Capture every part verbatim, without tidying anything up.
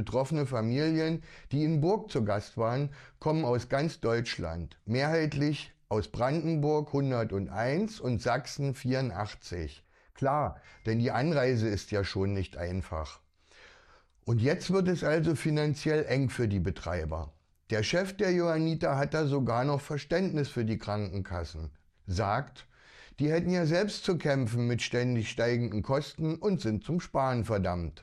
betroffene Familien, die in Burg zu Gast waren, kommen aus ganz Deutschland, mehrheitlich aus Brandenburg hunderteins und Sachsen vierundachtzig. Klar, denn die Anreise ist ja schon nicht einfach. Und jetzt wird es also finanziell eng für die Betreiber. Der Chef der Johanniter hat da sogar noch Verständnis für die Krankenkassen. Sagt, die hätten ja selbst zu kämpfen mit ständig steigenden Kosten und sind zum Sparen verdammt.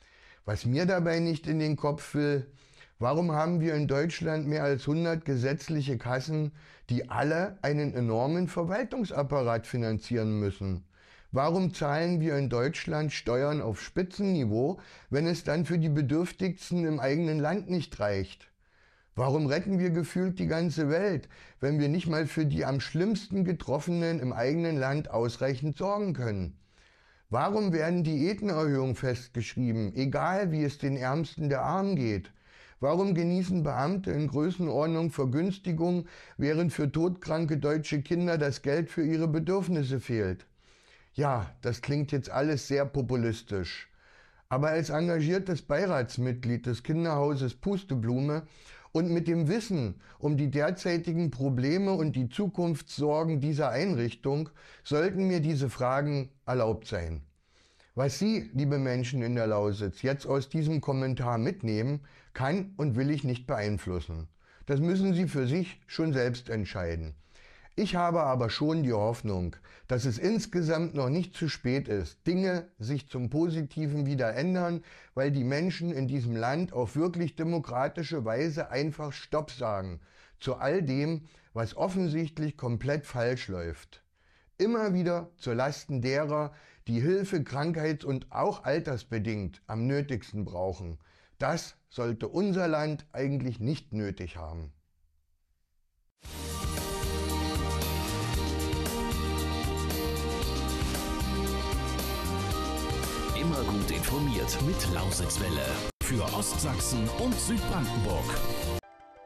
Was mir dabei nicht in den Kopf will, warum haben wir in Deutschland mehr als hundert gesetzliche Kassen, die alle einen enormen Verwaltungsapparat finanzieren müssen? Warum zahlen wir in Deutschland Steuern auf Spitzenniveau, wenn es dann für die Bedürftigsten im eigenen Land nicht reicht? Warum retten wir gefühlt die ganze Welt, wenn wir nicht mal für die am schlimmsten Getroffenen im eigenen Land ausreichend sorgen können? Warum werden Diätenerhöhungen festgeschrieben, egal wie es den Ärmsten der Armen geht? Warum genießen Beamte in Größenordnung Vergünstigung, während für todkranke deutsche Kinder das Geld für ihre Bedürfnisse fehlt? Ja, das klingt jetzt alles sehr populistisch. Aber als engagiertes Beiratsmitglied des Kinderhauses Pusteblume und mit dem Wissen um die derzeitigen Probleme und die Zukunftssorgen dieser Einrichtung sollten mir diese Fragen erlaubt sein. Was Sie, liebe Menschen in der Lausitz, jetzt aus diesem Kommentar mitnehmen, kann und will ich nicht beeinflussen. Das müssen Sie für sich schon selbst entscheiden. Ich habe aber schon die Hoffnung, dass es insgesamt noch nicht zu spät ist, Dinge sich zum Positiven wieder ändern, weil die Menschen in diesem Land auf wirklich demokratische Weise einfach Stopp sagen zu all dem, was offensichtlich komplett falsch läuft. Immer wieder zu Lasten derer, die Hilfe krankheits- und auch altersbedingt am nötigsten brauchen. Das sollte unser Land eigentlich nicht nötig haben. Immer gut informiert mit Lausitzwelle. Für Ostsachsen und Südbrandenburg.